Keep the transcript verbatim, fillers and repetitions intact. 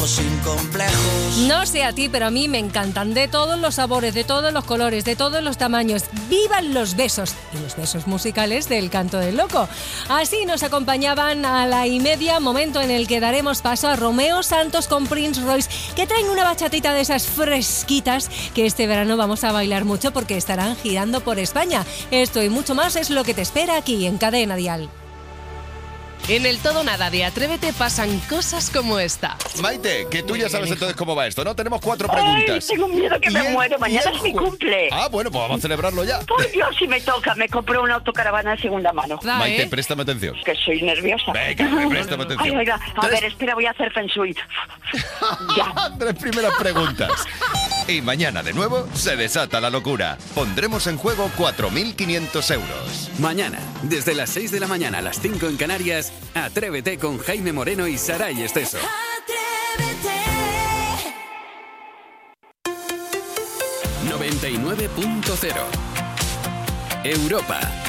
sin complejos. No sé a ti, pero a mí me encantan, de todos los sabores, de todos los colores, de todos los tamaños. ¡Vivan los besos! Y los besos musicales del Canto del Loco. Así nos acompañaban a la y media, momento en el que daremos paso a Romeo Santos con Prince Royce, que traen una bachatita de esas fresquitas que este verano vamos a bailar mucho porque estarán girando por España. Esto y mucho más es lo que te espera aquí en Cadena Dial. En el Todo Nada de Atrévete pasan cosas como esta. Maite, que tú ya sabes entonces cómo va esto, ¿no? Tenemos cuatro preguntas. Ay, tengo miedo que me el, muero. Mañana es mi ju- cumple. Ah, bueno, pues vamos a celebrarlo ya. Por Dios, si me toca, me compro una autocaravana de segunda mano. Da, Maite, ¿eh? préstame atención. Que soy nerviosa. Venga, préstame atención. Ay, oiga, a Tres- ver, espera, voy a hacer feng shui. Ya. Tres primeras preguntas. Y mañana de nuevo se desata la locura. Pondremos en juego cuatro mil quinientos euros. Mañana, desde las seis de la mañana a las cinco en Canarias, Atrévete con Jaime Moreno y Saray Esteso. noventa y nueve punto cero Europa.